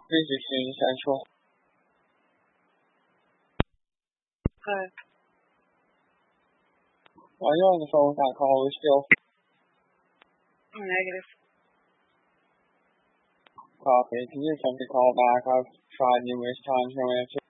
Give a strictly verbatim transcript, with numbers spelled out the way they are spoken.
Visiting Central. Hi. While you're on the phone with that call, we're still Negative. copy. Can you attempt to call back? I've tried numerous times, no answer.